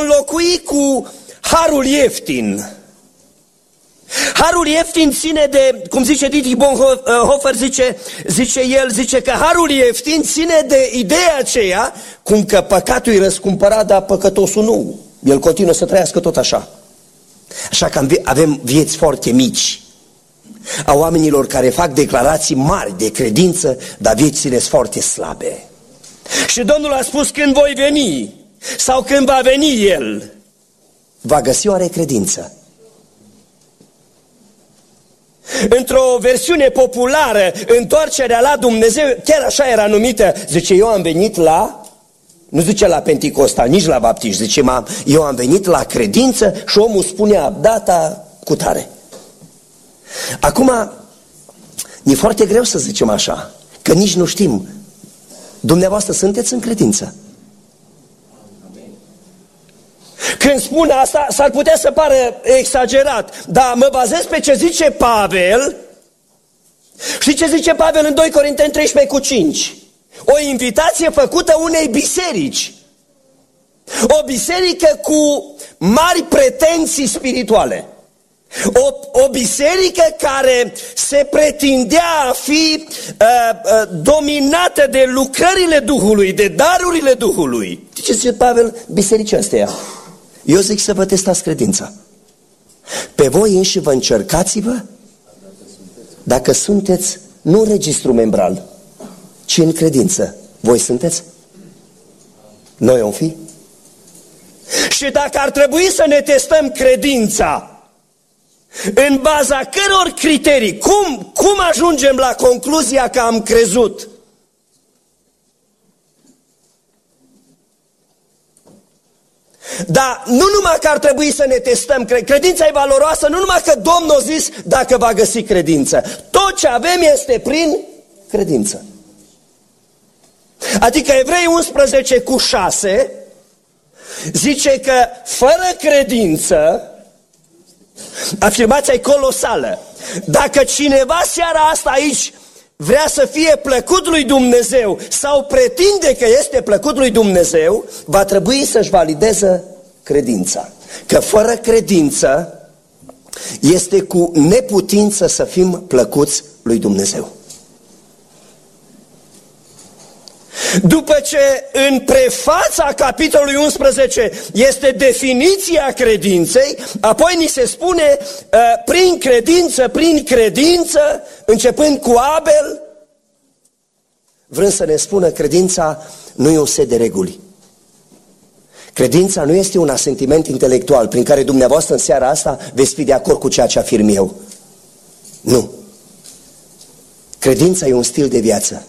înlocui cu harul ieftin. Harul ieftin ține de, cum zice Dietrich Bonhoeffer, zice că harul ieftin ține de ideea aceea, cum că păcatul e răscumpărat, dar păcătosul nu. El continuă să trăiască tot așa. Așa că avem vieți foarte mici a oamenilor care fac declarații mari de credință, dar viețile sunt foarte slabe. Și Domnul a spus, când voi veni, sau când va veni El, va găsi oare credință? Într-o versiune populară, întoarcerea la Dumnezeu, chiar așa era numită, zice, eu am venit la, nu zice la Pentecostal, nici la baptiști, zice, eu am venit la credință și omul spunea data cu tare. Acum, e foarte greu să zicem așa, că nici nu știm. Dumneavoastră sunteți în credință? Când spun asta, s-ar putea să pară exagerat, dar mă bazez pe ce zice Pavel. Știi ce zice Pavel în 2 Corinteni 13:5? O invitație făcută unei biserici. O biserică cu mari pretenții spirituale. O biserică care se pretindea a fi dominată de lucrările Duhului, de darurile Duhului. Ce zice Pavel? Bisericii astea. Eu zic să vă testați credința. Pe voi înși vă încercați-vă dacă sunteți, nu în registru membral, ci în credință. Voi sunteți? Noi om fi? Și dacă ar trebui să ne testăm credința, în baza căror criterii, cum ajungem la concluzia că am crezut? Dar nu numai că ar trebui să ne testăm, credința e valoroasă, nu numai că Domnul a zis dacă va găsi credință. Tot ce avem este prin credință. Adică Evrei 11:6 zice că fără credință, afirmația e colosală. Dacă cineva seara asta aici vrea să fie plăcut lui Dumnezeu sau pretinde că este plăcut lui Dumnezeu, va trebui să-și valideze credința. Că fără credință este cu neputință să fim plăcuți lui Dumnezeu. După ce în prefața capitolului 11 este definiția credinței, apoi ni se spune prin credință, începând cu Abel, vrând să ne spună credința nu e un set de reguli. Credința nu este un asentiment intelectual prin care dumneavoastră în seara asta veți fi de acord cu ceea ce afirm eu. Nu. Credința e un stil de viață.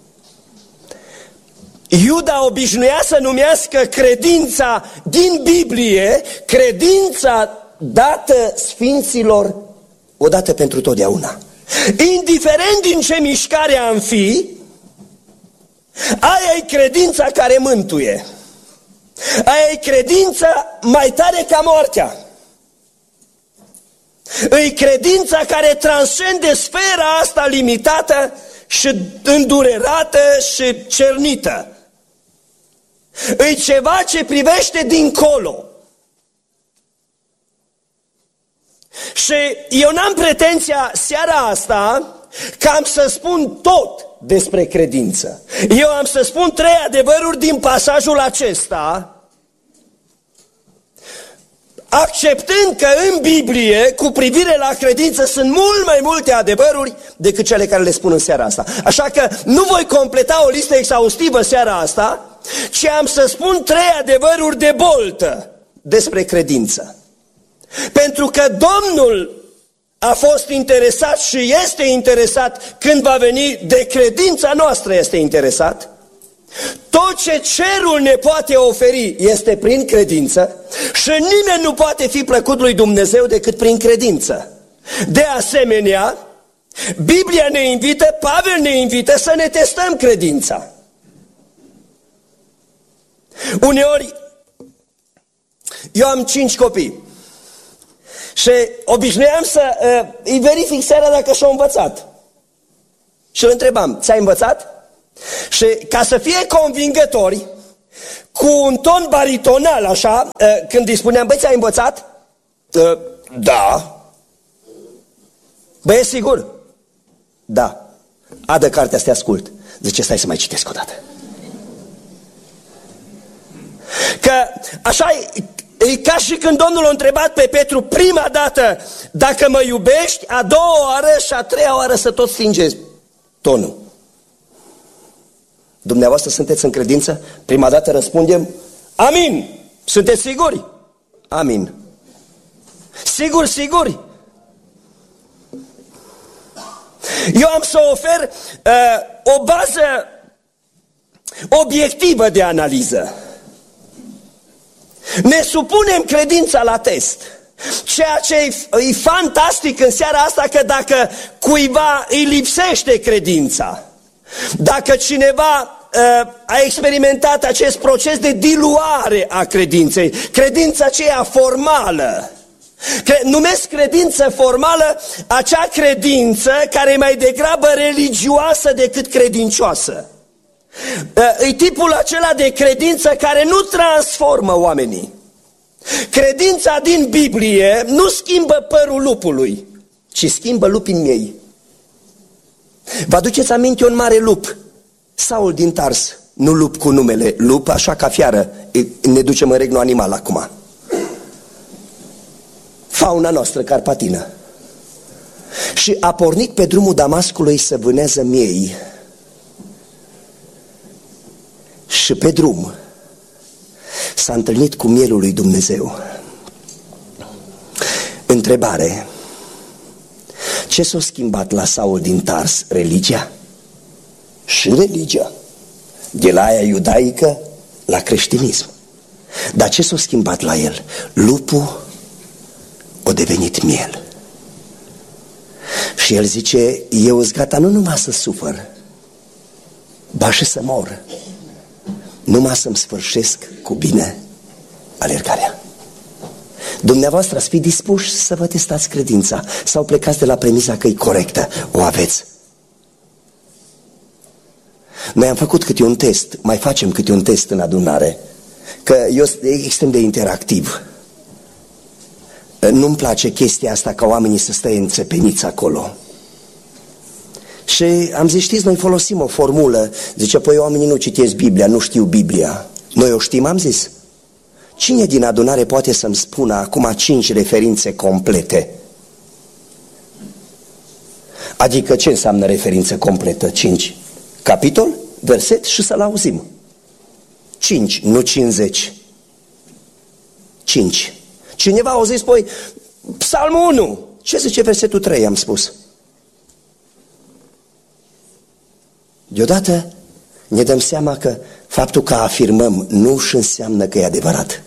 Iuda obișnuia să numească credința din Biblie, credința dată sfinților odată pentru totdeauna. Indiferent din ce mișcare am fi, aia e credința care mântuie. Aia e credința mai tare ca moartea. E credința care transcende sfera asta limitată și îndurerată și cernită. E ceva ce privește dincolo. Și eu n-am pretenția seara asta că am să spun tot despre credință. Eu am să spun 3 adevăruri din pasajul acesta, acceptând că în Biblie, cu privire la credință, sunt mult mai multe adevăruri decât cele care le spun în seara asta. Așa că nu voi completa o listă exhaustivă seara asta, ci am să spun 3 adevăruri de boltă despre credință. Pentru că Domnul a fost interesat și este interesat când va veni, de credința noastră este interesat. Tot ce cerul ne poate oferi este prin credință și nimeni nu poate fi plăcut lui Dumnezeu decât prin credință. De asemenea, Biblia ne invită, Pavel ne invită să ne testăm credința. Uneori, eu am 5 copii și obișnuiam să îi verific seara dacă și-au învățat. Și îl întrebam, ți-ai învățat? Și ca să fie convingători, cu un ton baritonal, așa, când îi spuneam, băi, ți-ai învățat? Da. Băi, e sigur? Da. Adă cartea să te ascult. Zice, stai să mai citesc o dată. Că așa e ca și când Domnul a întrebat pe Petru prima dată dacă mă iubești, a doua oară și a treia oară să tot stingezi tonul. Dumneavoastră sunteți în credință? Prima dată răspundem, amin. Sunteți siguri? Amin. Sigur, siguri? Eu am să ofer o bază obiectivă de analiză. Ne supunem credința la test. Ceea ce e fantastic în seara asta, că dacă cuiva îi lipsește credința, dacă cineva a experimentat acest proces de diluare a credinței, credința aceea formală, numesc credință formală acea credință care e mai degrabă religioasă decât credincioasă. E tipul acela de credință care nu transformă oamenii. Credința din Biblie nu schimbă părul lupului, ci schimbă lupii miei. Vă aduceți aminte un mare lup, Saul din Tars, nu lup cu numele, lup așa ca fiară, ne ducem în regnul animal acum. Fauna noastră carpatină. Și a pornit pe drumul Damascului să vâneze miei. Și pe drum s-a întâlnit cu mielul lui Dumnezeu. Întrebare: ce s-a schimbat la Saul din Tars? Religia? Și religia. De la aia iudaică la creștinism. Dar ce s-a schimbat la el? Lupul a devenit miel. Și el zice, eu sunt gata nu numai să sufăr, ba și să mor, numai să-mi sfârșesc cu bine alergarea. Dumneavoastră ați fi dispuși să vă testați credința sau plecați de la premisa că e corectă? O aveți? Noi am făcut câte un test, mai facem câte un test în adunare, că eu sunt extrem de interactiv. Nu-mi place chestia asta ca oamenii să stea înțepeniți acolo. Și am zis, știți, noi folosim o formulă. Zice, păi oamenii nu citesc Biblia, nu știu Biblia. Noi o știm, am zis. Cine din adunare poate să-mi spună acum 5 referințe complete? Adică ce înseamnă referință completă? 5. Capitol, verset și să-l auzim. 5, nu 50. 5. Cineva a zis, păi, Psalmul 1. Ce zice versetul 3, am spus. Deodată ne dăm seama că faptul că afirmăm nu și înseamnă că e adevărat.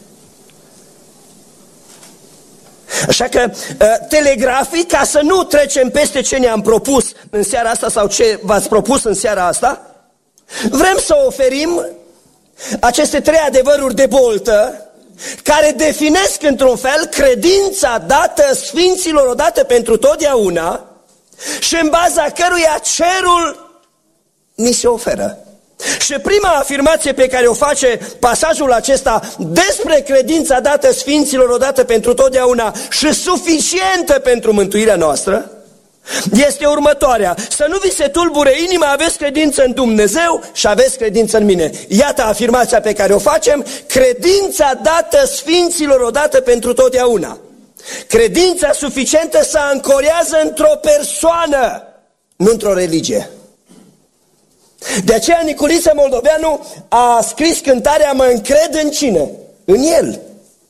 Așa că telegrafic, ca să nu trecem peste ce ne-am propus în seara asta sau ce v-ați propus în seara asta, vrem să oferim aceste 3 adevăruri de boltă care definesc într-un fel credința dată sfinților odată pentru totdeauna și în baza căruia cerul ni se oferă. Și prima afirmație pe care o face pasajul acesta despre credința dată sfinților odată pentru totdeauna și suficientă pentru mântuirea noastră este următoarea: să nu vi se tulbure inima, aveți credință în Dumnezeu și aveți credință în mine. Iată afirmația pe care o facem: credința dată sfinților odată pentru totdeauna. Credința suficientă se ancorează într-o persoană, nu într-o religie. De aceea Nicoliță Moldoveanu a scris cântarea Mă încred în cine? În El.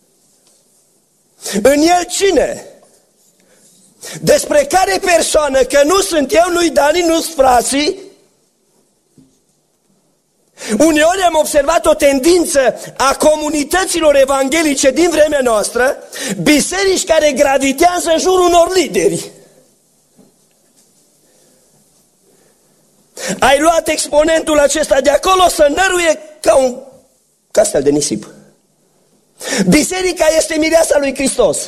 În El cine? Despre care persoană? Că nu sunt eu, nu-i Dani, nu-s frații. Uneori am observat o tendință a comunităților evanghelice din vremea noastră, biserici care gravitează în jurul unor lideri. Ai luat exponentul acesta de acolo să năruie ca un castel de nisip. Biserica este mireasa lui Hristos.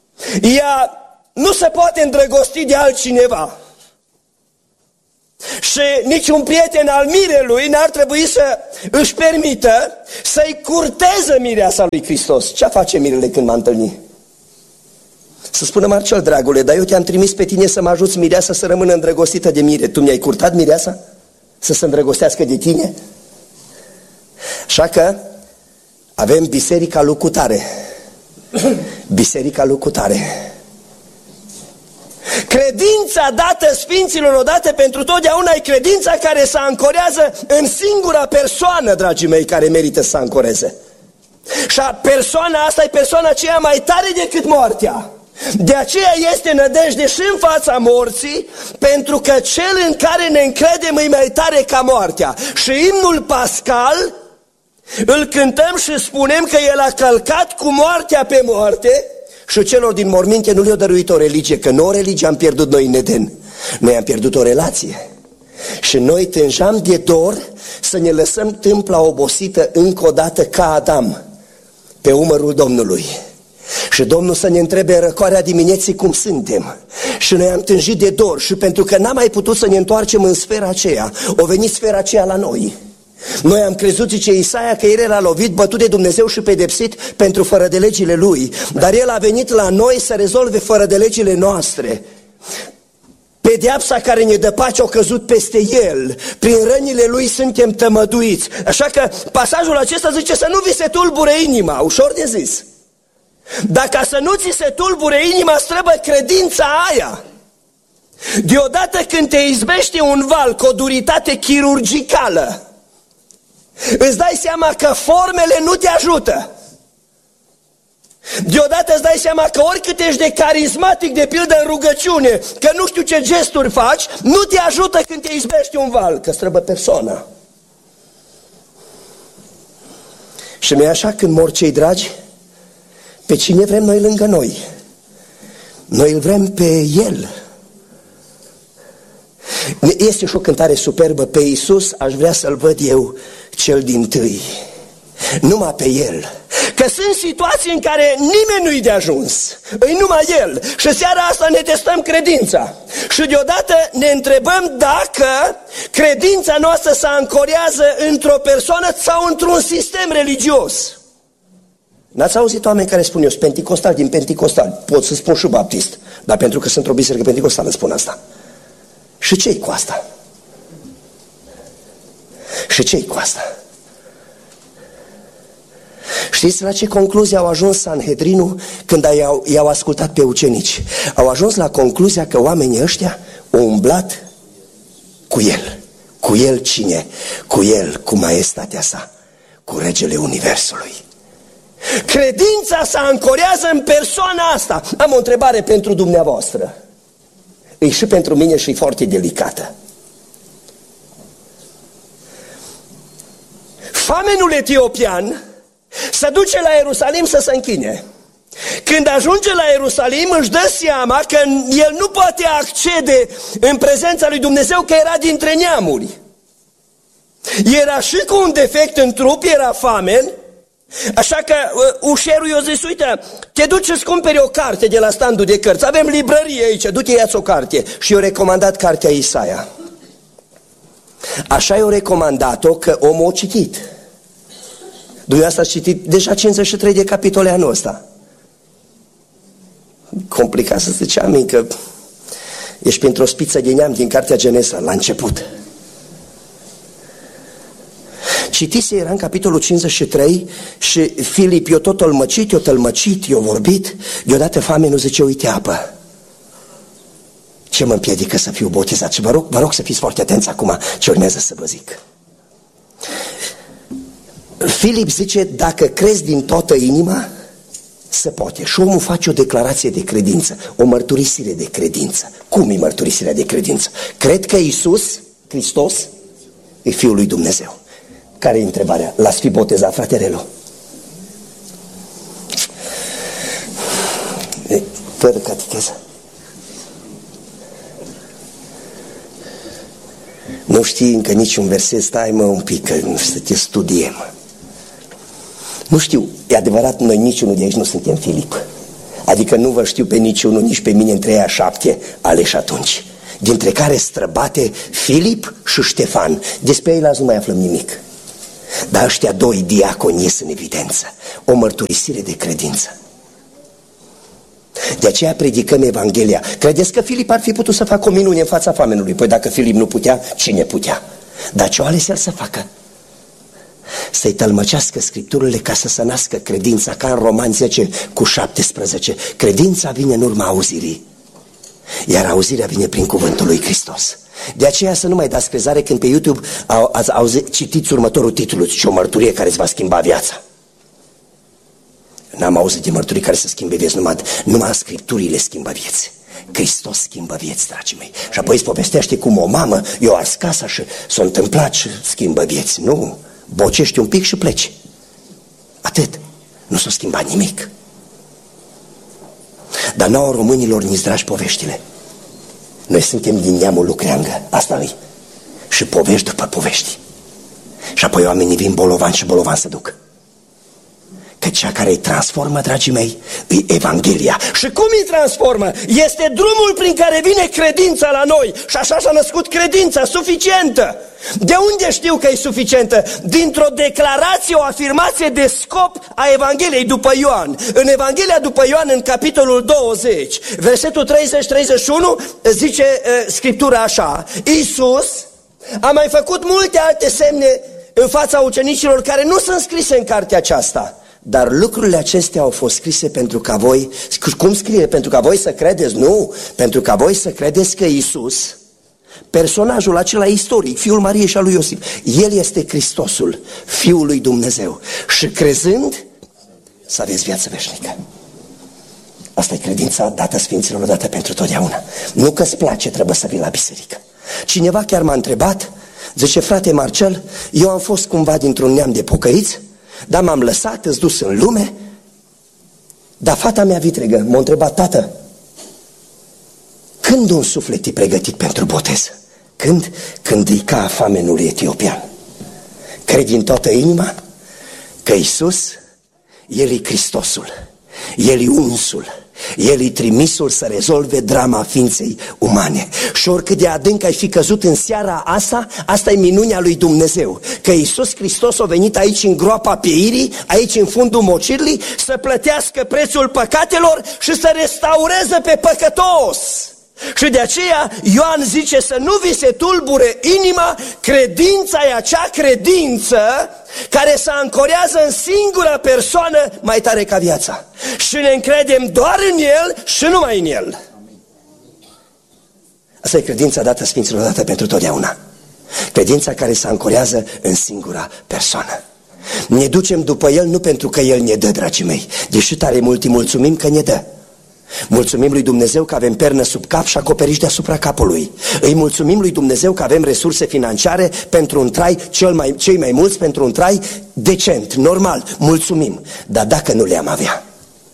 Ea nu se poate îndrăgosti de altcineva. Și niciun prieten al mirelui n-ar trebui să își permită să-i curteze mireasa lui Hristos. Ce face mirele când m-a întâlnit? Să spună: Marcel, dragule, dar eu te-am trimis pe tine să mă ajuți mireasa să rămână îndrăgostită de mire. Tu mi-ai curtat mireasa să se îndrăgostească de tine? Așa că avem biserica lui cutare. Biserica lui cutare. Credința dată sfinților odată pentru totdeauna e credința care se ancorează în singura persoană, dragii mei, care merită să se ancoreze. Și persoana asta e persoana aceea mai tare decât moartea. De aceea este nădejde și în fața morții, pentru că cel în care ne încredem e mai tare ca moartea. Și imnul pascal îl cântăm și spunem că el a călcat cu moartea pe moarte și celor din morminte nu le-a dăruit o religie, că nu o religie am pierdut noi în Eden. Noi am pierdut o relație. Și noi tânjam de dor să ne lăsăm tâmpla obosită încă o dată ca Adam pe umărul Domnului. Și Domnul să ne întrebe răcoarea dimineții cum suntem. Și noi am tânjit de dor și pentru că n-am mai putut să ne întoarcem în sfera aceea, o venit sfera aceea la noi. Noi am crezut, zice Isaia, că el era lovit, bătut de Dumnezeu și pedepsit pentru fără de legile lui. Dar el a venit la noi să rezolve fără de legile noastre. Pedeapsa care ne dă pace a căzut peste el. Prin rănile lui suntem tămăduiți. Așa că pasajul acesta zice să nu vi se tulbure inima. Ușor de zis. Dar ca să nu ți se tulbure inima, trebuie credința aia. Deodată când te izbește un val cu o duritate chirurgicală, îți dai seama că formele nu te ajută. Deodată îți dai seama că oricât ești de carismatic, de pildă în rugăciune, că nu știu ce gesturi faci, nu te ajută când te izbește un val, că trebuie persoana. Și nu-i așa când mor cei dragi? Pe cine vrem noi lângă noi? Noi îl vrem pe El. Este și o cântare superbă: pe Iisus aș vrea să-L văd eu cel dintâi. Numai pe El. Că sunt situații în care nimeni nu-i de ajuns, îi numai El. Și seara asta ne testăm credința. Și deodată ne întrebăm dacă credința noastră se ancorează într-o persoană sau într-un sistem religios. N-ați auzit oameni care spun: eu sunt penticostal, din penticostal, pot să spun și baptist, dar pentru că sunt într-o biserică penticostală spun asta. Și ce-i cu asta? Și ce-i cu asta? Știți la ce concluzie au ajuns Sanhedrinul când i-au ascultat pe ucenici? Au ajuns la concluzia că oamenii ăștia au umblat cu El. Cu El cine? Cu El, cu maestatea sa, cu regele universului. Credința se ancorează în persoana asta. Am o întrebare pentru dumneavoastră. E și pentru mine și e foarte delicată. Famenul etiopian se duce la Ierusalim să se închine. Când ajunge la Ierusalim își dă seama că el nu poate accede în prezența lui Dumnezeu, că era dintre neamuri. Era și cu un defect în trup, era famen. Așa că ușerul i-a zis: uite, te duci să-ți cumperi o carte de la standul de cărți, avem librărie aici, du-te, ia-ți o carte. Și i-a recomandat cartea Isaia. Așa i-a recomandat-o că omul a citit. Dumneavoastră ați citit deja 53 de capitole anul ăsta. Complicat să zice, amin, că ești printr-o spiță de neam din cartea Genesa, la început. Citise, era în capitolul 53 și Filip i-o tot tălmăcit, i-o vorbit, deodată famenul zice: uite apă. Ce mă împiedică să fiu botezat? Și vă rog să fiți foarte atenți acum ce urmează să vă zic. Filip zice: dacă crezi din toată inima, se poate. Și omul face o declarație de credință, o mărturisire de credință. Cum e mărturisirea de credință? Cred că Iisus Hristos e Fiul lui Dumnezeu. Care e întrebarea? L-ați fi botezat, frate Relu? Fără catecheză. Nu știi încă niciun verset? Stai mă un pic, că să te studiem. Nu știu, e adevărat, noi niciunul de aici nu suntem Filip. Adică nu vă știu pe niciunul, nici pe mine între ea 7 aleși atunci. dintre care străbate Filip și Ștefan. Despre ei nu mai aflăm nimic. Dar ăștia doi diaconi ies în evidență, o mărturisire de credință. De aceea predicăm Evanghelia. Credeți că Filip ar fi putut să facă o minune în fața famenului? Păi dacă Filip nu putea, cine putea? Dar ce-o ales el să facă? Să-i tălmăcească Scripturile ca să se nască credința, ca în Romani 10:17. Credința vine în urma auzirii, iar auzirea vine prin cuvântul lui Hristos. De aceea să nu mai dați crezare când pe YouTube citiți următorul titlu, și o mărturie care îți va schimba viața. N-am auzit de mărturii care să schimbe vieți, numai Scripturile schimbă vieți. Hristos schimbă vieți, dragii mei. Și apoi îți povestește cum o mamă i-a ars casa și s-a întâmplat și schimbă vieți. Nu, bocești un pic și pleci. Atât. Nu s-a schimbat nimic. Dar nouă românilor ni-ți dragi poveștile. Noi suntem din neamul lucreangă, asta-i. Și povești după povești. Și apoi oamenii vin bolovan și bolovan se duc. Că cea care îi transformă, dragii mei, e Evanghelia. Și cum îi transformă? Este drumul prin care vine credința la noi. Și așa s-a născut credința suficientă. De unde știu că e suficientă? Dintr-o declarație, o afirmație de scop a Evangheliei după Ioan. În Evanghelia după Ioan, în capitolul 20, versetul 30-31, zice Scriptura așa: Iisus a mai făcut multe alte semne în fața ucenicilor care nu sunt scrise în cartea aceasta. Dar lucrurile acestea au fost scrise pentru ca voi, cum scrie? Pentru ca voi să credeți? Nu, pentru ca voi să credeți că Iisus, personajul acela istoric, fiul Mariei și al lui Iosif, El este Hristosul, Fiul lui Dumnezeu. Și crezând, să aveți viață veșnică. Asta e credința dată Sfinților, dată pentru totdeauna. Nu că-ți place, trebuie să vii la biserică. Cineva chiar m-a întrebat, zice: frate Marcel, eu am fost cumva dintr-un neam de pocăiți, dar m-am lăsat, îți dus în lume. Dar fata mea vitregă m-a întrebat: tată, când un suflet e pregătit pentru botez? Când e ca famenul etiopian. Cred din toată inima că Iisus, El e Hristosul, El e unsul, El e trimisul să rezolve drama ființei umane. Și oricât de adânc ai fi căzut în seara asta e minunea lui Dumnezeu. Că Iisus Hristos a venit aici în groapa pieirii, aici în fundul mocirlii, să plătească prețul păcatelor și să restaureze pe păcătos. Și de aceea Ioan zice să nu vi se tulbure inima, credința e acea credință care se ancorează în singura persoană mai tare ca viața. Și ne încredem doar în El și numai în El. Asta e credința dată Sfinților, dată pentru totdeauna. Credința care se ancorează în singura persoană. Ne ducem după El nu pentru că El ne dă, dragii mei, deși tare mult îi mulțumim că ne dă. Mulțumim lui Dumnezeu că avem pernă sub cap și acoperiș deasupra capului. Îi mulțumim lui Dumnezeu că avem resurse financiare pentru un trai, cei mai mulți pentru un trai decent, normal. Mulțumim. Dar dacă nu le-am avea?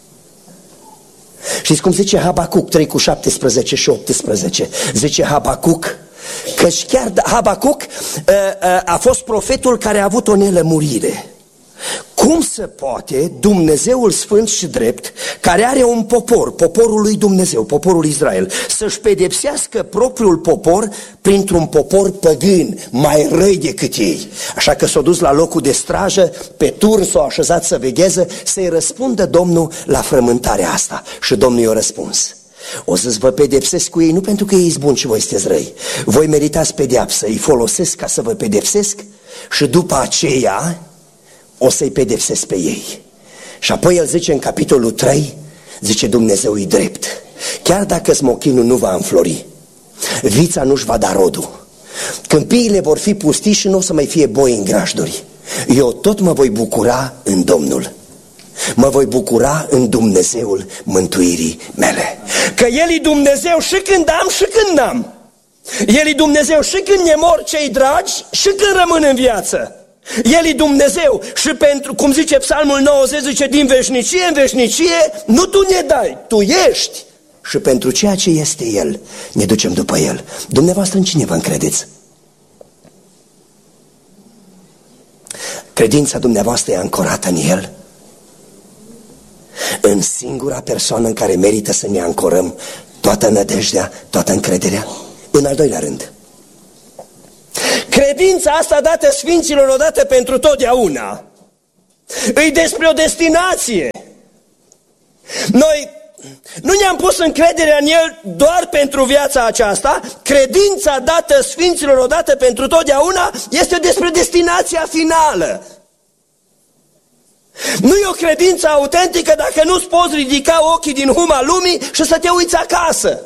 Știți cum zice Habacuc 3:17 și 18? Zice Habacuc, căci chiar Habacuc a fost profetul care a avut o nelămurire. Cum se poate Dumnezeul Sfânt și Drept, care are un popor, poporul lui Dumnezeu, poporul Israel, să-și pedepsească propriul popor printr-un popor păgân, mai răi decât ei? Așa că s-a dus la locul de strajă, pe turn s-a așezat să vegheze, să-i răspundă Domnul la frământarea asta. Și Domnul i-a răspuns: o să-ți vă pedepsesc cu ei nu pentru că ei sunt buni și voi sunteți răi. Voi meritați pedeapsă, îi folosesc ca să vă pedepsesc și după aceea o să-i pedepsesc pe ei. Și apoi el zice în capitolul 3, zice: Dumnezeu e drept. Chiar dacă smochinul nu va înflori, vița nu-și va da rodul, câmpiile vor fi pustii și nu o să mai fie boi în grajduri, eu tot mă voi bucura în Domnul. Mă voi bucura în Dumnezeul mântuirii mele. Că El e Dumnezeu și când am și când n-am. El e Dumnezeu și când ne mor cei dragi și când rămân în viață. El e Dumnezeu și pentru, cum zice Psalmul 90, zice: din veșnicie în veșnicie nu tu ne dai, tu ești. Și pentru ceea ce este El, ne ducem după El. Dumneavoastră în cine vă încredeți? Credința dumneavoastră e ancorată în El? În singura persoană în care merită să ne ancorăm toată nădejdea, toată încrederea? În al doilea rând, credința asta dată sfinților odată pentru totdeauna îi despre o destinație. Noi nu ne-am pus încrederea în El doar pentru viața aceasta. Credința dată sfinților odată pentru totdeauna este despre destinația finală. Nu e o credință autentică dacă nu-ți poți ridica ochii din huma lumii și să te uiți acasă.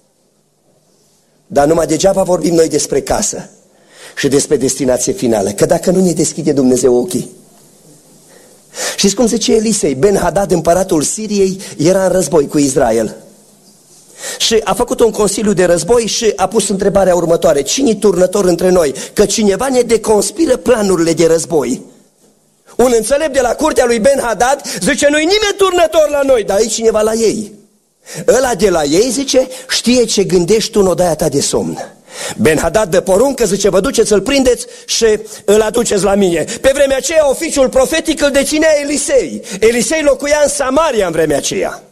Dar numai degeaba vorbim noi despre casă și despre destinație finală, că dacă nu ne deschide Dumnezeu ochii. Știți cum zice Elisei? Ben-Hadad, împăratul Siriei, era în război cu Israel. Și a făcut un consiliu de război și a pus întrebarea următoare: cine-i turnător între noi? Că cineva ne deconspiră planurile de război. Un înțelept de la curtea lui Ben-Hadad zice: nu-i nimeni turnător la noi, dar e cineva la ei. Ăla de la ei, zice, știe ce gândești tu în odaia ta de somn. Ben-Hadad dă poruncă, zice: vă duceți, să-l prindeți și îl aduceți la mine. Pe vremea aceea oficiul profetic îl deținea Elisei. Elisei locuia în Samaria în vremea aceea.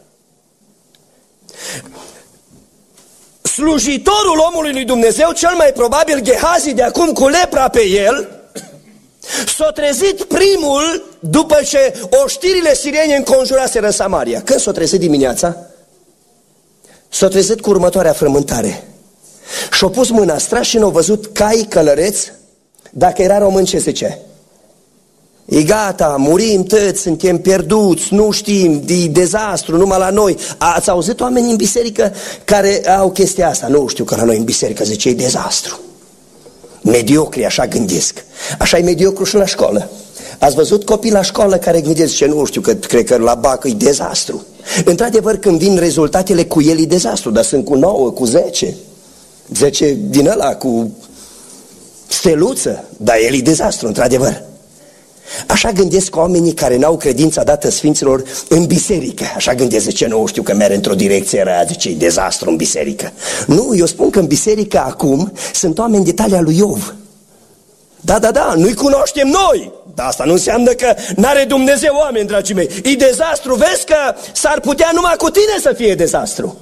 Slujitorul omului lui Dumnezeu, cel mai probabil Gehazi, de acum cu lepra pe el, s-a trezit primul după ce oștirile siriene înconjuraseră Samaria. Când s-a trezit dimineața, s-a trezit cu următoarea frământare. Și-a pus mâna straș și n-a văzut cai călăreți. Dacă era român, ce zice? E gata, murim toți, suntem pierduți, nu știm, e dezastru numai la noi. Ați auzit oameni în biserică care au chestia asta? Nu știu, că la noi în biserică zice: e dezastru. Mediocri așa gândesc. Așa e mediocru și la școală. Ați văzut copii la școală care gândesc: ce nu știu, că cred că la bac e dezastru. Într-adevăr, când vin rezultatele, cu el e dezastru, dar sunt cu 9, cu 10 din ăla cu steluță, dar el e dezastru, într-adevăr. Așa gândesc oamenii care n-au credința dată sfinților în biserică. Așa gândesc: zice, nu știu, că merg într-o direcție rea, zice, e dezastru în biserică. Nu, eu spun că în biserică acum sunt oameni de talia lui Iov. Da, nu-i cunoaștem noi. Dar asta nu înseamnă că n-are Dumnezeu oameni, dragii mei. E dezastru, vezi că s-ar putea numai cu tine să fie dezastru.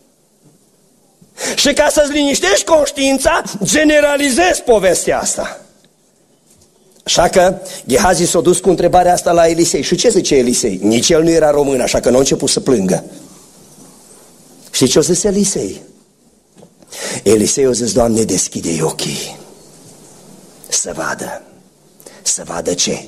Și ca să-ți liniștești conștiința, generalizezi povestea asta. Așa că Gehazi s-a dus cu întrebarea asta la Elisei. Și ce zice Elisei? Nici el nu era român, așa că nu a început să plângă. Știi ce a zis Elisei? Elisei a zis: Doamne, deschide-i ochii să vadă. Să vadă ce?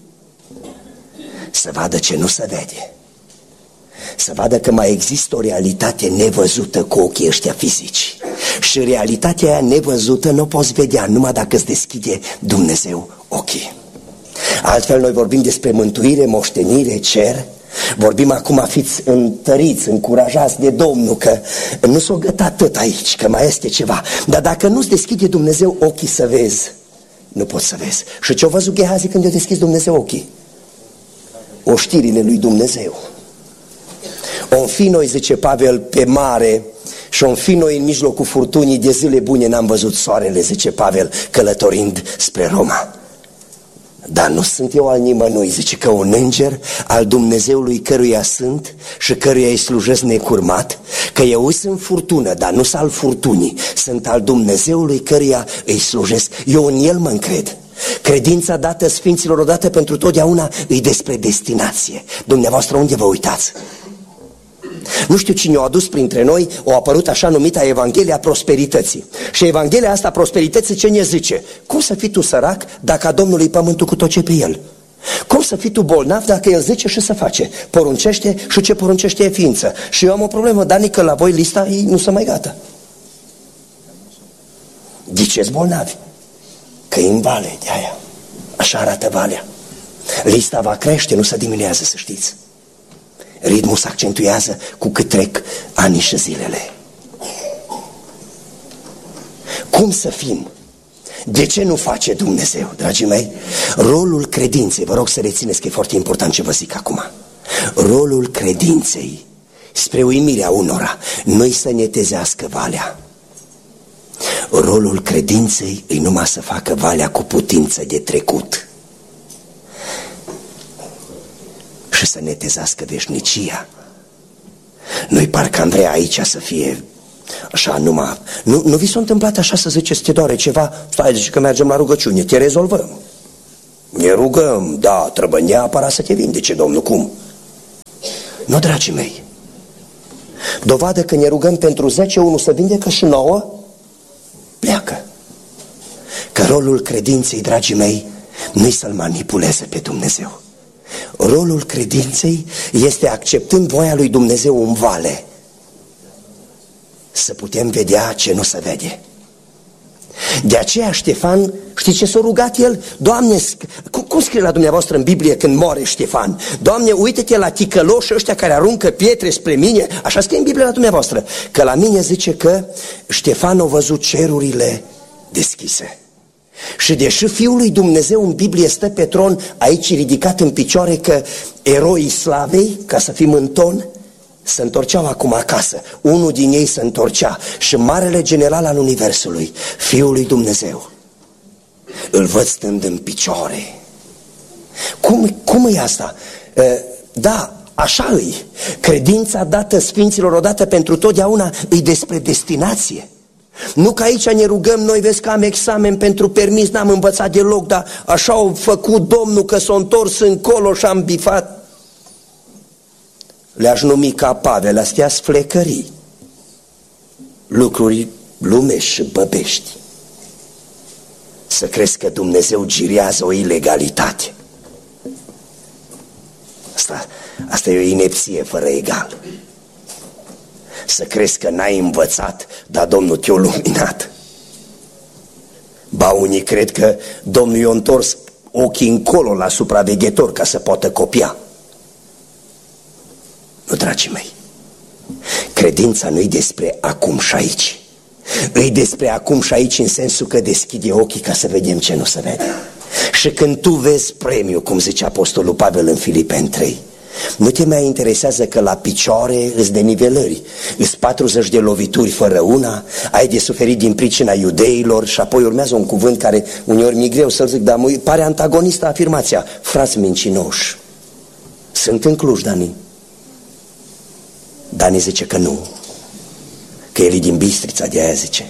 Să vadă ce nu se vede. Să vadă că mai există o realitate nevăzută cu ochii ăștia fizici. Și realitatea aia nevăzută nu o poți vedea numai dacă îți deschide Dumnezeu ochii. Altfel, noi vorbim despre mântuire, moștenire, cer. Vorbim acum: fiți întăriți, încurajați de Domnul, că nu s-o gătat tot aici, că mai este ceva. Dar dacă nu-ți deschide Dumnezeu ochii să vezi, nu poți să vezi. Și ce-a văzut Gehazi când i-a deschis Dumnezeu ochii? Oștirile lui Dumnezeu. O fi noi, zice Pavel, pe mare și o fi noi în mijlocul furtunii, de zile bune n-am văzut soarele, zice Pavel, călătorind spre Roma. Dar nu sunt eu al nimănui, zice, că un înger al Dumnezeului căruia sunt și căruia îi slujesc necurmat, că eu sunt furtună, dar nu sunt al furtunii, sunt al Dumnezeului căruia îi slujesc. Eu în El mă încred. Credința dată sfinților odată pentru totdeauna îi despre destinație. Dumneavoastră unde vă uitați? Nu știu cine o adus printre noi, o apărut așa numita Evanghelia prosperității. Și Evanghelia asta prosperității ce ne zice? Cum să fii tu sărac dacă a Domnului pământul cu tot ce pe el? Cum să fii tu bolnav dacă El zice și să face? Poruncește și ce poruncește e ființă. Și eu am o problemă, Dani, că la voi lista nu se mai gata. Diceți bolnavi, că e în vale de aia. Așa arată valea. Lista va crește, nu se diminuează, să știți. Ritmul se accentuează cu cât trec anii și zilele. Cum să fim? De ce nu face Dumnezeu, dragii mei? Rolul credinței, vă rog să rețineți că e foarte important ce vă zic acum. Rolul credinței, spre uimirea unora, nu-i să netezească valea. Rolul credinței e numai să facă valea cu putință de trecut și să netezească veșnicia. Noi parcă am vrea aici să fie Așa, nu vi s-a întâmplat așa să ziceți, te doare ceva? Stai, zice că mergem la rugăciune, te rezolvăm. Ne rugăm, da, trebuie neapărat să te vindece, Domnul, cum? Nu, dragii mei. Dovadă că ne rugăm pentru 10, unul să vindecă și 9 pleacă. Că rolul credinței, dragii mei, nu-i să-L manipuleze pe Dumnezeu. Rolul credinței este, acceptând voia lui Dumnezeu în vale, să putem vedea ce nu se vede. De aceea Ștefan, știți ce s-a rugat el? Doamne, cum scrie la dumneavoastră în Biblie când moare Ștefan? Doamne, uite-te la ticăloșii ăștia care aruncă pietre spre mine. Așa scrie în Biblie la dumneavoastră. Că la mine zice că Ștefan a văzut cerurile deschise. Și deși Fiul lui Dumnezeu în Biblie stă pe tron, aici ridicat în picioare, că eroii slavei, ca să fim în ton, se întorceau acum acasă. Unul din ei se întorcea și marele general al universului, Fiul lui Dumnezeu, îl văd stând în picioare. Cum e asta? Da, așa îi. Credința dată sfinților odată pentru totdeauna îi despre destinație. Nu că aici ne rugăm noi, vezi că am examen pentru permis, n-am învățat deloc, dar așa au făcut Domnul că s-a întors încolo și am bifat. Le-aș numi ca Pavel, astea-s flecării, lucruri lumești și băbești. Să crezi că Dumnezeu girează o ilegalitate. Asta e o inepție fără egal. Să crezi că n-ai învățat, dar Domnul te-a luminat. Ba, unii cred că Domnul i-a întors ochii încolo la supraveghetor ca să poată copia. Nu, dragii mei, credința nu-i despre acum și aici. E despre acum și aici în sensul că deschide ochii ca să vedem ce nu se vede. Și când tu vezi premiul, cum zice Apostolul Pavel în Filipeni 3, nu te mai interesează că la picioare îți de nivelări, îți 40 de lovituri fără una, ai de suferit din pricina iudeilor și apoi urmează un cuvânt care uneori mi-e greu să-l zic, dar pare antagonistă afirmația, frați mincinoși. Sunt în Cluj, Dani. Dani zice că nu, că el e din Bistrița, de aia zice.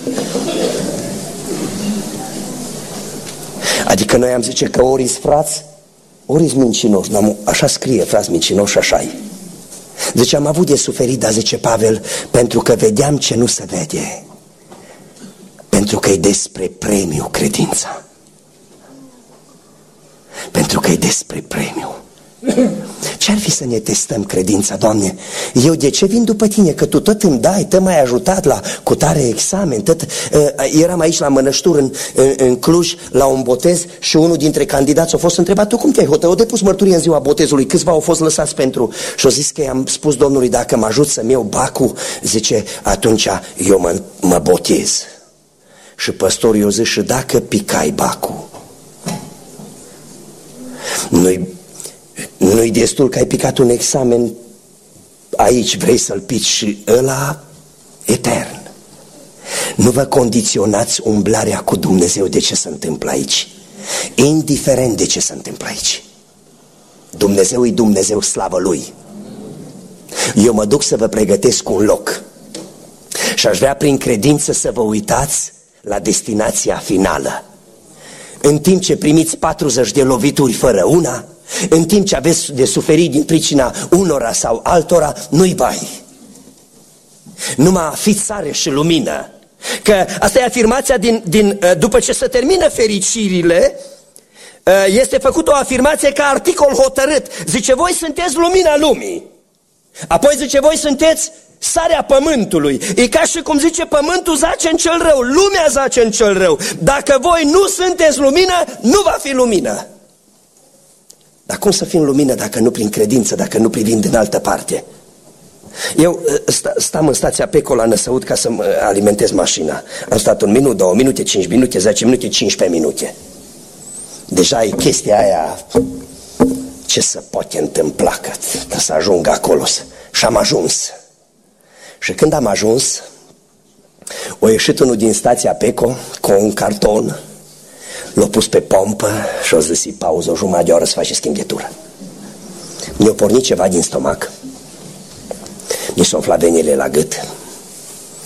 Adică noi am zice că ori-s frați, ori-s mincinoși. Așa scrie, frați mincinoși, așa-i. Zice, am avut de suferit, dar zice Pavel, pentru că vedeam ce nu se vede. Pentru că e despre premiu credința. Pentru că e despre premiu. Ce-ar fi să ne testăm credința, Doamne? Eu de ce vin după Tine? Că Tu tot îmi dai, tot m-ai ajutat la cutare examen, eram aici la Mănăștur în Cluj la un botez și unul dintre candidați a fost întrebat, tu cum te-ai hotărât? Au depus mărturie în ziua botezului, câțiva au fost lăsați pentru... Și-au zis că i-am spus Domnului, dacă mă ajut să-mi iau bacul, zice, atunci eu mă botez. Și păstorul i-a zis, și dacă picai bacul? Nu-i destul că ai picat un examen aici, vrei să-l pici și ăla etern. Nu vă condiționați umblarea cu Dumnezeu de ce se întâmplă aici, indiferent de ce se întâmplă aici. Dumnezeu e Dumnezeu, slavă Lui. Eu mă duc să vă pregătesc un loc și aș vrea prin credință să vă uitați la destinația finală. În timp ce primiți 40 de lovituri fără una, în timp ce aveți de suferit din pricina unora sau altora, nu-i bai. Numai fiți sare și lumină. Că asta e afirmația după ce se termină fericirile, este făcută o afirmație ca articol hotărât. Zice, voi sunteți lumina lumii. Apoi zice, voi sunteți sarea pământului. E ca și cum zice, pământul zace în cel rău, lumea zace în cel rău. Dacă voi nu sunteți lumină, nu va fi lumină. Dar cum să fim lumină dacă nu prin credință, dacă nu privind în altă parte? Eu stăm în stația Peco la Năsăud ca să alimentez mașina. Am stat 1 minut, 2 minute, 5 minute, 10 minute, 15 minute. Deja e chestia aia, ce se poate întâmpla că să ajung acolo. Și am ajuns. Și când am ajuns, a ieșit unul din stația Peco cu un carton, l-a pus pe pompă și a zis, pauză, o jumătate de oră să face schimbetură. Mi-a pornit ceva din stomac, mi s-au umflat venile la gât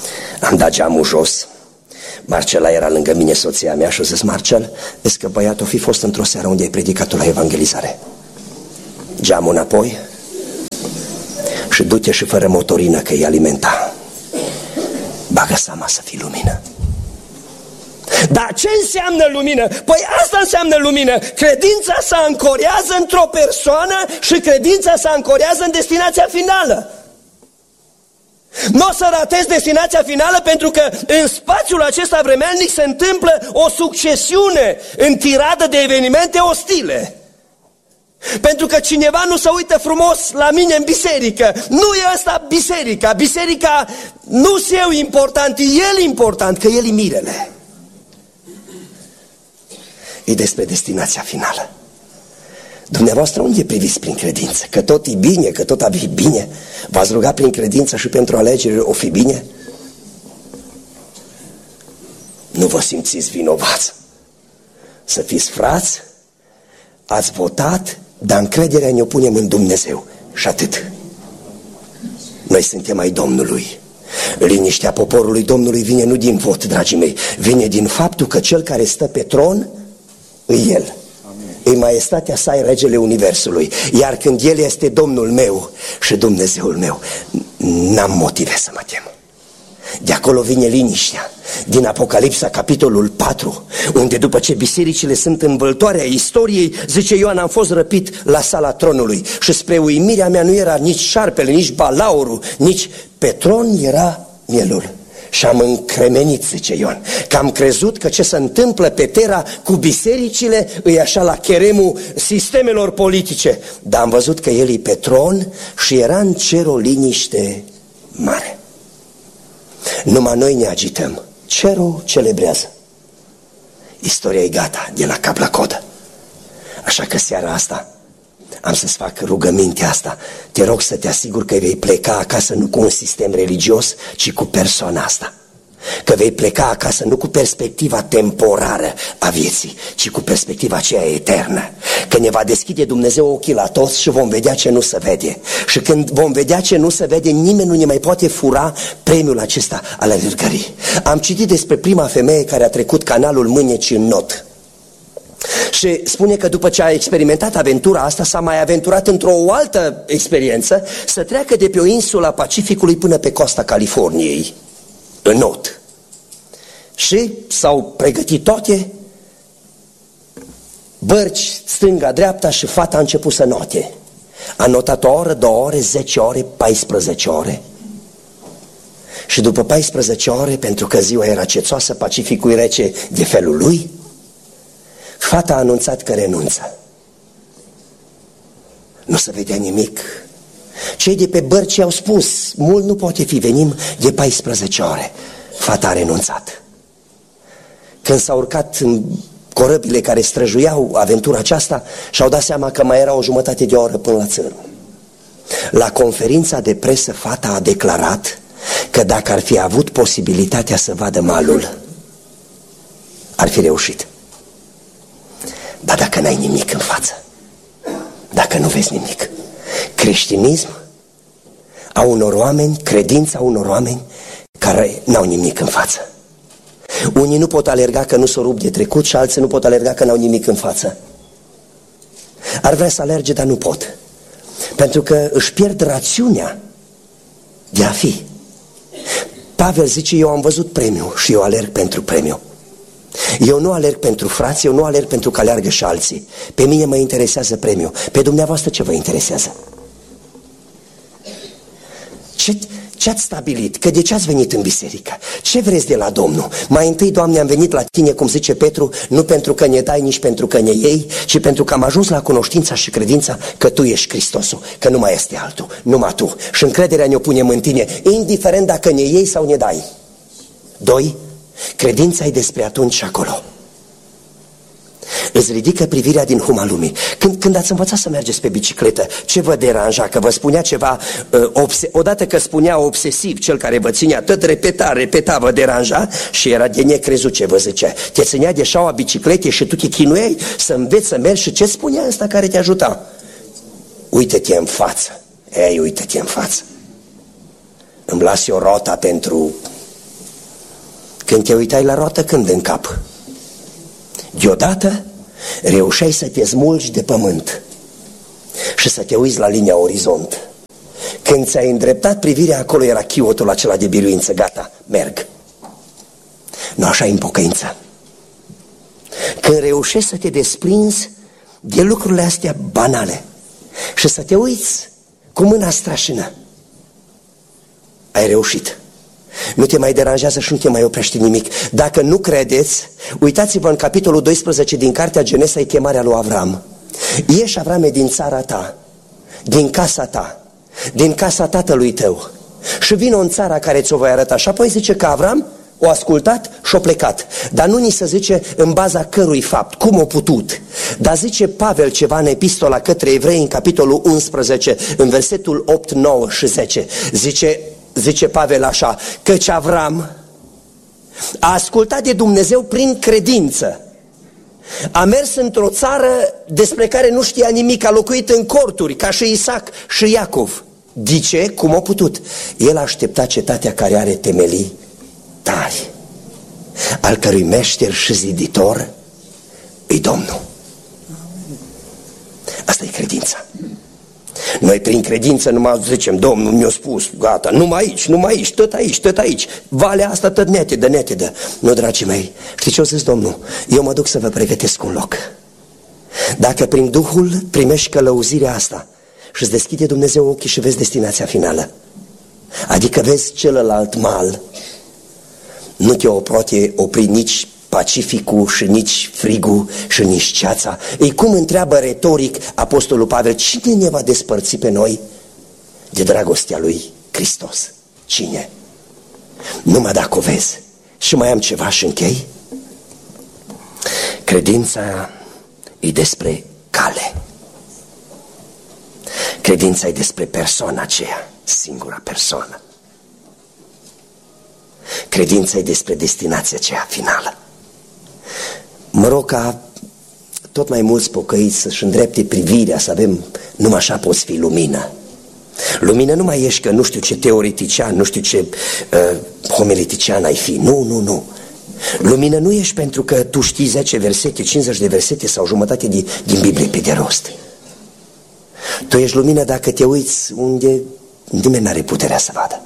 Am dat geamul jos. Marcela era lângă mine, soția mea, și a zis: Marcel, vezi că băiatul fi fost într-o seară unde ai predicat la evangelizare. Geamul înapoi și du-te și fără motorină, că îi alimenta. Bagă seama să fii lumină. Dar ce înseamnă lumină? Păi asta înseamnă lumină. Credința se ancorează într-o persoană și credința se ancorează în destinația finală. Nu o să ratezi destinația finală, pentru că în spațiul acesta vremelnic se întâmplă o succesiune în tiradă de evenimente ostile. Pentru că cineva nu se uită frumos la mine în biserică. Nu e asta biserica. Biserica nu-s eu important, e el important, că el e mirele. E despre destinația finală. Dumneavoastră unde priviți prin credință? Că tot e bine, că tot a fi bine? V-ați rugat prin credință și pentru alegeri o fi bine? Nu vă simțiți vinovați. Să fiți frați, ați votat, dar încrederea ne-o punem în Dumnezeu. Și atât. Noi suntem ai Domnului. Liniștea poporului Domnului vine nu din vot, dragii mei, vine din faptul că cel care stă pe tron e El. E maestatea sa, e regele universului. Iar când El este Domnul meu și Dumnezeul meu, n-am motive să mă tem. De acolo vine liniștea. Din Apocalipsa, capitolul 4, unde după ce bisericile sunt în vâltoarea istoriei, zice Ioan, am fost răpit la sala tronului și spre uimirea mea nu era nici șarpele, nici balaurul, nici pe tron era mielul. Și am încremenit, zice Ioan, că am crezut că ce se întâmplă pe Terra cu bisericile e așa la cheremul sistemelor politice. Dar am văzut că El e pe tron și era în cer o liniște mare. Numai noi ne agităm. Cerul celebrează. Istoria e gata, de la cap la codă. Așa că seara asta am să-ți fac rugămintea asta. Te rog să te asiguri că vei pleca acasă nu cu un sistem religios, ci cu persoana asta. Că vei pleca acasă nu cu perspectiva temporară a vieții, ci cu perspectiva aceea eternă. Că ne va deschide Dumnezeu ochii la toți și vom vedea ce nu se vede. Și când vom vedea ce nu se vede, nimeni nu ne mai poate fura premiul acesta al alergării. Am citit despre prima femeie care a trecut canalul Mânecii în not. Și spune că după ce a experimentat aventura asta, s-a mai aventurat într-o altă experiență, să treacă de pe o insulă a Pacificului până pe coasta Californiei, în not. Și s-au pregătit toate, bărci, stânga-dreapta, și fata a început să note. A notat o oră, 2 ore, 10 ore, 14 ore. Și după 14 ore, pentru că ziua era cețoasă, Pacificul rece de felul lui, fata a anunțat că renunță. Nu se vedea nimic. Cei de pe bărci au spus, mult nu poate fi, venim de 14 ore. Fata a renunțat. Când s-au urcat în corăbile care străjuiau aventura aceasta, și-au dat seama că mai era o jumătate de oră până la țărm. La conferința de presă, fata a declarat că dacă ar fi avut posibilitatea să vadă malul, ar fi reușit. Dar dacă n-ai nimic în față, dacă nu vezi nimic, creștinism a unor oameni, credința unor oameni care n-au nimic în față. Unii nu pot alerga că nu s-o rup de trecut și alții nu pot alerga că n-au nimic în față. Ar vrea să alerge, dar nu pot. Pentru că își pierd rațiunea de a fi. Pavel zice, eu am văzut premiu și eu alerg pentru premiu. Eu nu alerg pentru frați, eu nu alerg pentru că alergă și alții. Pe mine mă interesează premiul. Pe dumneavoastră ce vă interesează? Ce ați stabilit? Că de ce ați venit în biserică? Ce vreți de la Domnul? Mai întâi, Doamne, am venit la Tine, cum zice Petru, nu pentru că ne dai, nici pentru că ne iei, ci pentru că am ajuns la cunoștința și credința că Tu ești Hristosul, că nu mai este altul, numai Tu. Și încrederea ne-o punem în Tine, indiferent dacă ne iei sau ne dai. 2. Credința e despre atunci și acolo. Îți ridică privirea din huma lumii. Când ați învățat să mergeți pe bicicletă, ce vă deranja? Că vă spunea ceva, odată că spunea obsesiv cel care vă ținea, tot repeta, vă deranja și era de necrezut ce vă zicea. Te ținea de șaua bicicletei și tu te chinuiai să înveți să mergi și ce spunea ăsta care te ajuta? Uită-te în față. Ei, uită-te în față. Îmi las eu rota pentru Când te uitai la roată, când în cap? Deodată reușeai să te smulgi de pământ și să te uiți la linia orizont. Când ți-ai îndreptat privirea, acolo era chiotul acela de biruință. Gata, merg. Nu așa e în pocăință. Când reușești să te desprinzi de lucrurile astea banale și să te uiți cu mâna strașină, ai reușit. Nu te mai deranjează și nu te mai oprește nimic. Dacă nu credeți, uitați-vă în capitolul 12 din cartea Genesa, e chemarea lui Avram. Ieși, Avrame, din țara ta, din casa ta, din casa tatălui tău și vină în țara care ți-o voi arăta. Și apoi zice că Avram o ascultat și o plecat. Dar nu ni se zice în baza cărui fapt, cum o putut. Dar zice Pavel ceva în epistola către evrei, în capitolul 11, în versetul 8, 9 și 10. Zice Pavel așa, căci Avram a ascultat de Dumnezeu prin credință. A mers într-o țară despre care nu știa nimic, a locuit în corturi, ca și Isaac și Iacov. De ce? Cum a putut? El aștepta cetatea care are temelii tari, al cărui meșter și ziditor îi Domnul. Asta e credința. Noi prin credință numai zicem, Domnul mi-a spus, gata, numai aici, tot aici, valea asta tot netedă. Nu, dragii mei, știi ce o zis Domnul? Eu mă duc să vă pregătesc un loc. Dacă prin Duhul primești călăuzirea asta și îți deschide Dumnezeu ochii și vezi destinația finală, adică vezi celălalt mal, nu te poate opri nici Pacificul și nici frigul și nici ceața. Ei, cum întreabă retoric apostolul Pavel, cine ne va despărți pe noi de dragostea lui Hristos? Cine? Numai dacă o vezi. Și mai am ceva și închei. Credința e despre cale. Credința e despre persoana aceea, singura persoană. Credința e despre destinația aceea finală. Mă rog ca tot mai mulți pocăiți să-și îndrepte privirea, să avem, numai așa poți fi lumină. Lumină nu mai ești că nu știu ce teoretician, nu știu ce homiletician ai fi. Nu. Lumină nu ești pentru că tu știi 10 versete, 50 de versete sau jumătate din Biblie pe de rost. Tu ești lumină dacă te uiți unde nimeni n-are puterea să vadă.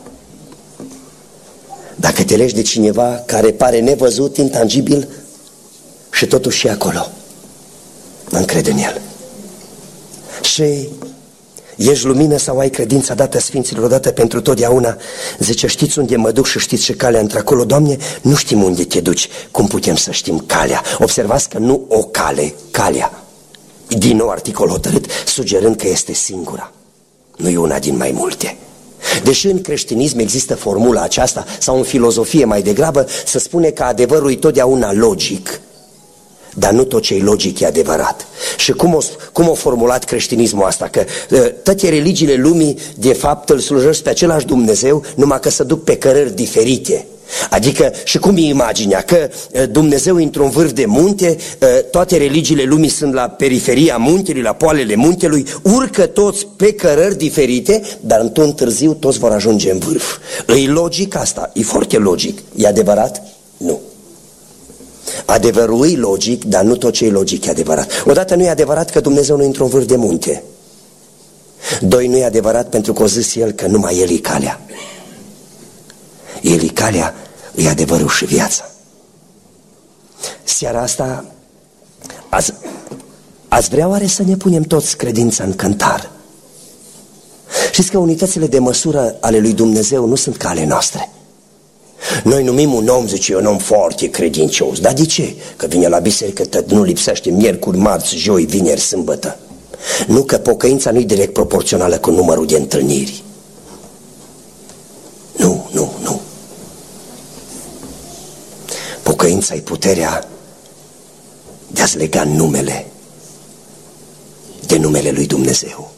Dacă te legi de cineva care pare nevăzut, intangibil, și totuși e acolo, încred în el. Și ești lumină sau ai credința dată Sfinților odată pentru totdeauna? Zice, știți unde mă duc și știți ce calea într-acolo? Doamne, nu știm unde te duci. Cum putem să știm calea? Observați că nu o cale, calea. Din nou articol hotărât, sugerând că este singura. Nu e una din mai multe. Deși în creștinism există formula aceasta, sau în filozofie mai degrabă, se spune că adevărul e totdeauna logic, dar nu tot ce e logic e adevărat. Și cum a formulat creștinismul asta? Că toate religiile lumii de fapt îl slujesc pe același Dumnezeu, numai că se duc pe cărări diferite. Adică, și cum e imaginea? Că Dumnezeu într-un vârf de munte, toate religiile lumii sunt la periferia muntelui, la poalele muntelui, urcă toți pe cărări diferite, dar într-un târziu toți vor ajunge în vârf. E logic asta? E foarte logic. E adevărat? Nu. Adevărul e logic, dar nu tot ce e logic e adevărat. Odată nu e adevărat că Dumnezeu nu e într-un vârf de munte. Doi, nu e adevărat pentru că o zis el că numai el e calea. El e calea, e adevărul și viața. Seara asta ați vrea oare să ne punem toți credința în cântar? Știți că unitățile de măsură ale lui Dumnezeu nu sunt ca ale noastre. Noi numim un om, zice, un om foarte credincios. Dar de ce? Că vine la biserică, nu lipsește miercuri, marți, joi, vineri, sâmbătă. Nu, că pocăința nu e direct proporțională cu numărul de întâlniri. Nu. Pocăința e puterea de a-ți lega numele de numele lui Dumnezeu.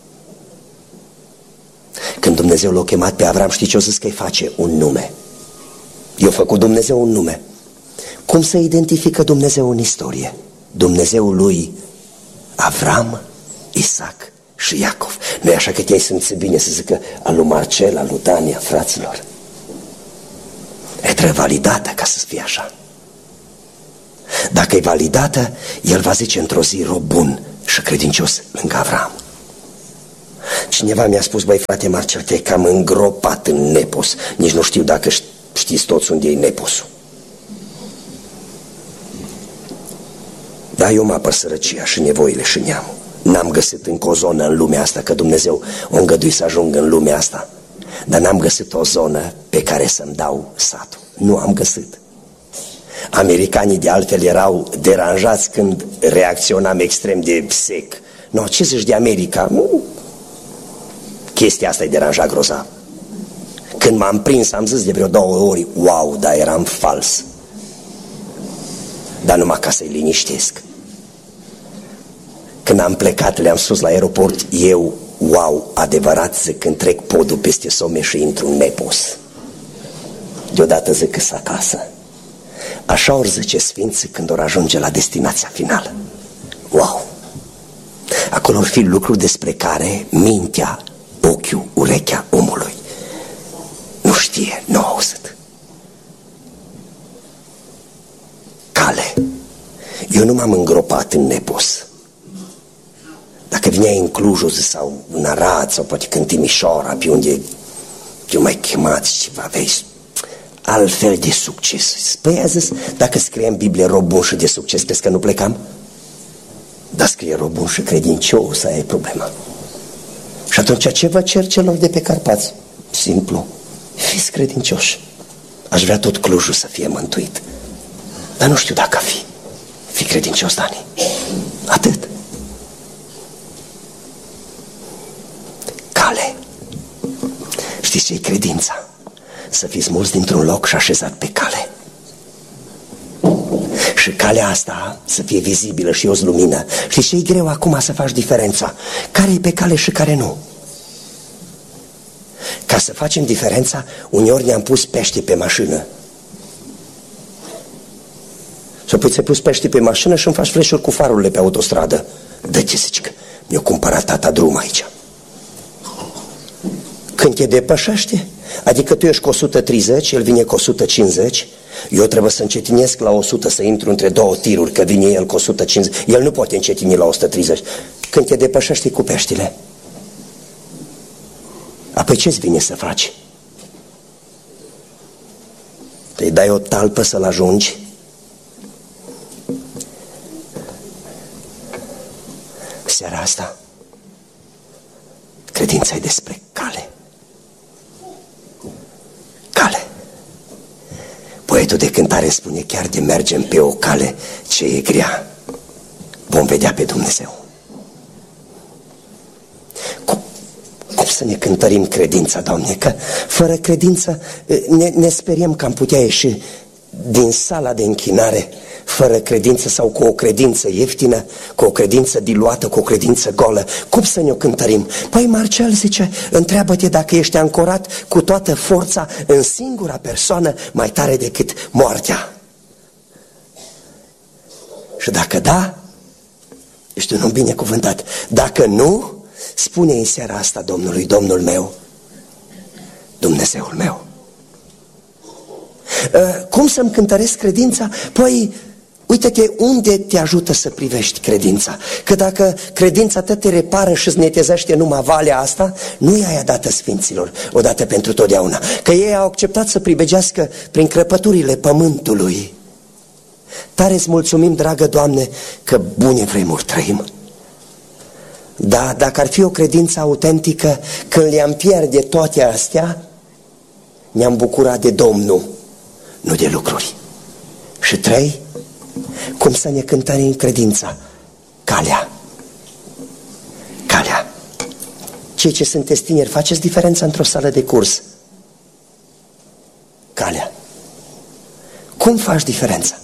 Când Dumnezeu l-a chemat pe Avram, știi ce o zis că îi face? Un nume. I-a făcut Dumnezeu un nume. Cum se identifică Dumnezeu în istorie? Dumnezeul lui Avram, Isaac și Iacov. Nu e așa că te-ai simțit bine să zică al lui Marcel, al lui Dania, fraților? trebuie validată ca să fie așa. Dacă e validată, el va zice într-o zi: rob bun și credincios lângă Avram. Cineva mi-a spus: băi frate Marcel, te-ai cam îngropat în nepos. Nici nu știu dacă știți toți unde e neposul. Da, eu mă apăr sărăcia și nevoile și neamul. N-am găsit încă o zonă în lumea asta, că Dumnezeu o îngădui să ajung în lumea asta, dar n-am găsit o zonă pe care să-mi dau satul. Nu am găsit. Americanii de altfel erau deranjați când reacționam extrem de sec. No, ce zici de America? Chestia asta îi deranja grozav. Când m-am prins, am zis de vreo 2 ori: wow, dar eram fals. Dar numai ca să-i liniștesc. Când am plecat, le-am spus la aeroport: eu, wow, adevărat, zic, când trec podul peste some și intru în nepos. Deodată zic că-s acasă. Așa ori zice sfinții când or ajunge la destinația finală. Wow! Acolo or fi lucruri despre care mintea, ochiul, urechea omului nu știe, nu a auzit. Cale. Eu nu m-am îngropat în nepos. Dacă vineai în Cluj sau în Arad sau poate în Timișoara, pe unde eu mai chemați ceva, aveai altfel de succes. Păi a zis: dacă scrie în Biblie rob bun și de succes, crezi că nu plecam? Dar scrie rob bun și credincios, aia e problema. Și atunci ce vă cer celor de pe Carpați? Simplu: fiți credincioși. Aș vrea tot Clujul să fie mântuit, dar nu știu dacă fi credincios, Dani. Atât. Cale. Știți ce e credința? Să fiți mulți dintr-un loc și așezat pe cale. Și calea asta să fie vizibilă și o lumină. Știți ce e greu acum să faci diferența? Care e pe cale și care nu? Ca să facem diferența, uneori ne-am pus pește pe mașină. Și apoi ți-ai pus pește pe mașină și îmi faci flash-uri cu farurile pe autostradă. Dă-te, zici, că mi-a cumpărat tata drum aici. Când te depășește, adică tu ești cu 130, el vine cu 150, eu trebuie să încetinesc la 100, să intru între 2 tiruri, că vine el cu 150, el nu poate încetini la 130. Când te depășește cu peștile, apoi ce-ți vine să faci? Te-i dai o talpă să-l ajungi? Seara asta, credința e despre cale. Cale. Poetul de cântare spune chiar de mergem pe o cale ce e grea, vom vedea pe Dumnezeu. Cum să ne cântărim credința, Doamne? Că fără credință ne speriem că am putea ieși din sala de închinare fără credință sau cu o credință ieftină, cu o credință diluată, cu o credință golă. Cum să ne-o cântărim? Păi Marcel zice, întreabă-te dacă ești ancorat cu toată forța în singura persoană mai tare decât moartea. Și dacă da, ești un om binecuvântat. Dacă nu, spune în seara asta Domnului, Domnul meu, Dumnezeul meu. Cum să-mi cântăresc credința? Păi, uite-te unde te ajută să privești credința. Că dacă credința te repară și îți netezește numai valea asta, nu e aia dată sfinților, odată pentru totdeauna. Că ei au acceptat să pribegească prin crăpăturile pământului. Tare-ți mulțumim, dragă Doamne, că bune vremuri trăim. Dar dacă ar fi o credință autentică, când le-am pierde toate astea, ne-am bucurat de Domnul, nu de lucruri. Și 3, cum să ne cântărim credința? Calea. Calea. Cei ce sunteți tineri, faceți diferența într-o sală de curs. Calea. Cum faci diferența?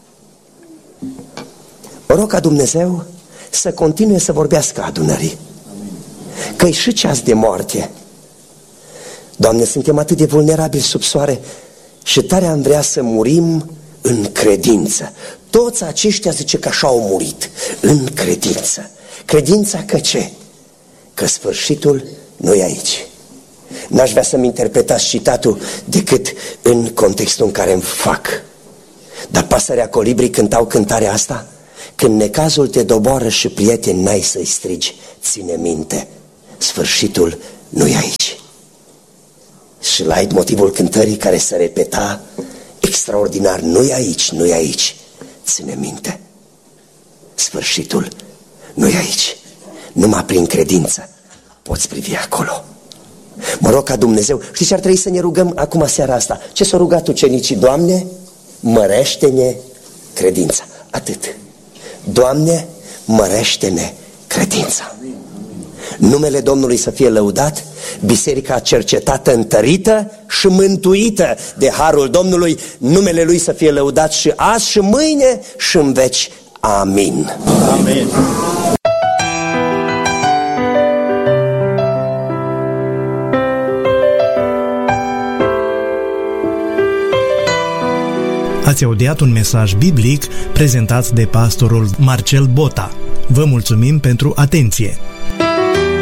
O rog ca Dumnezeu să continue să vorbească adunării. Că-i și ceas de moarte. Doamne, suntem atât de vulnerabili sub soare și tare am vrea să murim în credință. Toți aceștia zice că așa au murit, în credință. Credința că ce? Că sfârșitul nu e aici. N-aș vrea să-mi interpretați citatul decât în contextul în care îmi fac. Dar pasărea colibrii cântau cântarea asta: când necazul te doboară și prieteni n-ai să-i strigi, ține minte, sfârșitul nu-i aici. Și la motivul cântării care se repeta extraordinar: nu-i aici, nu-i aici, ține minte, sfârșitul nu-i aici. Numai prin credință poți privi acolo. Mă rog ca Dumnezeu, știți ce ar trebui să ne rugăm acum seara asta? Ce s-au rugat ucenicii? Doamne, mărește-ne credința. Atât. Doamne, mărește-ne credința. Numele Domnului să fie lăudat, biserica cercetată, întărită și mântuită de harul Domnului, numele Lui să fie lăudat și azi și mâine și în veci. Amin. Amin. Ați audiat un mesaj biblic prezentat de pastorul Marcel Bota. Vă mulțumim pentru atenție!